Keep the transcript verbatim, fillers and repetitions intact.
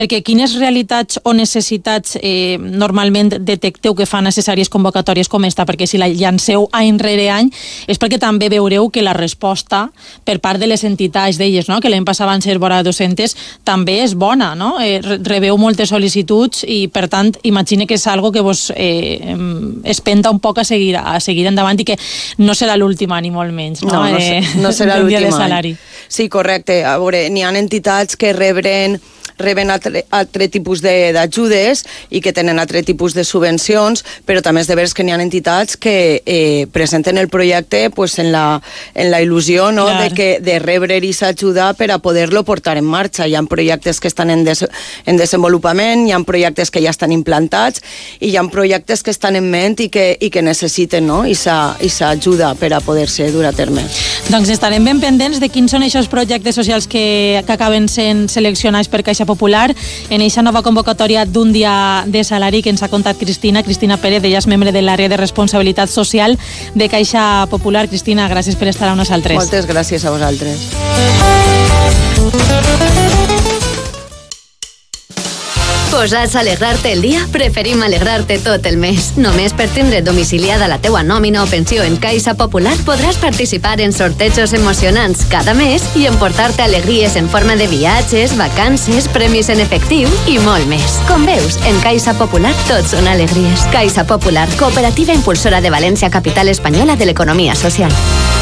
Perquè quines realitats o necessitats eh, normalment detecteu que fa necessàries convocatòries com esta? Perquè si la llanceu any rere any és perquè també veureu que la resposta per part de les entitats d'elles, no? Que l'any passat van ser vora dues-centes, també és bona, no? Eh, rebeu moltes sol·licituds i, per tant, imagine que és algo que vos eh, espenta un poc a seguir, a seguir endavant i que no serà l'últim any, ni molt menys, no? No, no, eh, no serà l'últim any. Sí, correcte. A veure, n'hi ha entitats que rebren reben altre, altre tipus d'ajudes i que tenen altre tipus de subvencions, però també és de veres que n'hi ha entitats que eh, presenten el projecte pues, en, la, en la il·lusió, no? de, que, de rebre aquesta ajuda per a poder-lo portar en marxa. Hi ha projectes que estan en, des, en desenvolupament, hi ha projectes que ja estan implantats i hi ha projectes que estan en ment i que, i que necessiten no? aquesta ajuda per a poder-se dur a terme. Doncs estarem ben pendents de quins són aquests projectes socials que, que acaben sent seleccionats per Caixa Popular en aquesta nova convocatòria d'un dia de salari que ens ha contat Cristina, Cristina Pérez, ella és membre de l'àrea de responsabilitat social de Caixa Popular. Cristina, gràcies per estar amb nosaltres. Moltes gràcies a vosaltres. Posats a alegrar-te el dia, preferim alegrar-te tot el mes. Només per tindre domiciliada la teua nòmina o pensió en Caixa Popular podràs participar en sortejos emocionants cada mes i emportar-te alegries en forma de viatges, vacances, premis en efectiu i molt més. Com veus, en Caixa Popular tot són alegries. Caixa Popular, cooperativa impulsora de València, capital espanyola de l'economia social.